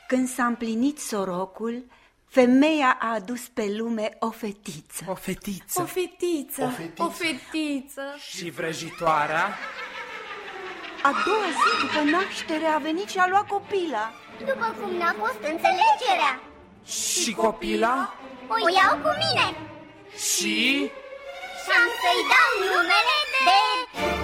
Când s-a împlinit sorocul, femeia a adus pe lume o fetiță. O fetiță. O fetiță. O fetiță. O fetiță. Și vrăjitoarea? A doua zi după naștere a venit și a luat copila. După cum n-a fost înțelegerea. Și copila? O iau cu mine. Și? Și am să-i dau numele de...